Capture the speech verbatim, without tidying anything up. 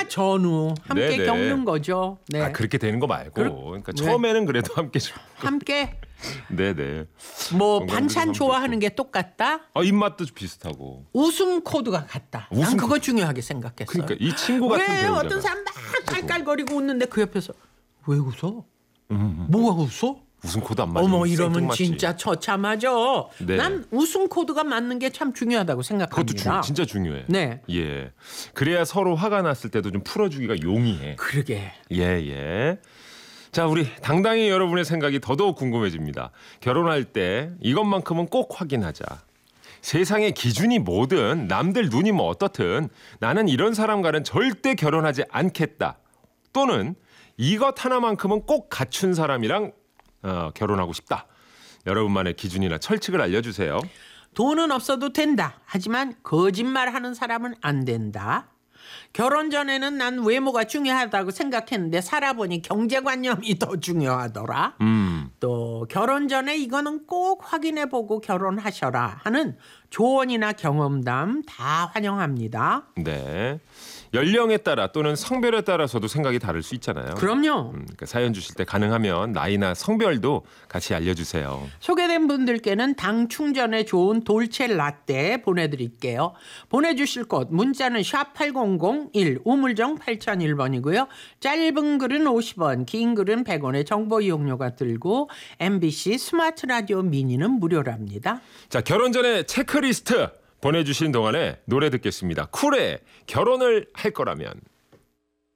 전... 전후 함께 네네. 겪는 거죠. 네. 아, 그렇게 되는 거 말고 그러... 그러니까 네. 처음에는 그래도 함께 좀 함께 네네. 뭐 반찬 좋아하는 게 똑같다. 아, 입맛도 비슷하고 웃음 코드가 같다. 웃음 난 그거 코드. 중요하게 생각했어요. 그러니까 이 친구 같은 왜 배우잖아. 어떤 사람 막 깔깔거리고 웃는데 그 옆에서 왜 웃어? 음. 뭐가 웃어? 웃음 코드 안 맞으면 어머 이러면 생뚱맞지. 진짜 처참하죠. 네. 난 웃음 코드가 맞는 게 참 중요하다고 생각합니다. 그것도 중, 진짜 중요해. 네. 예. 그래야 서로 화가 났을 때도 좀 풀어주기가 용이해. 그러게. 예, 예. 자, 우리 당당히 여러분의 생각이 더더욱 궁금해집니다. 결혼할 때 이것만큼은 꼭 확인하자. 세상의 기준이 뭐든 남들 눈이 뭐 어떻든 나는 이런 사람과는 절대 결혼하지 않겠다. 또는 이것 하나만큼은 꼭 갖춘 사람이랑 어, 결혼하고 싶다. 여러분만의 기준이나 철칙을 알려주세요. 돈은 없어도 된다. 하지만 거짓말하는 사람은 안 된다. 결혼 전에는 난 외모가 중요하다고 생각했는데 살아보니 경제관념이 더 중요하더라. 음. 또 결혼 전에 이거는 꼭 확인해보고 결혼하셔라 하는 조언이나 경험담 다 환영합니다. 네. 연령에 따라 또는 성별에 따라서도 생각이 다를 수 있잖아요. 그럼요. 음, 그러니까 사연 주실 때 가능하면 나이나 성별도 같이 알려주세요. 소개된 분들께는 당 충전에 좋은 돌체 라떼 보내드릴게요. 보내주실 곳 문자는 샵 팔공공일 우물정 팔공공일 번이고요. 짧은 글은 오십 원, 긴 글은 백 원의 정보 이용료가 들고 엠비씨 스마트 라디오 미니는 무료랍니다. 자, 결혼 전에 체크리스트 보내주신 동안에 노래 듣겠습니다. 쿨의 결혼을 할 거라면.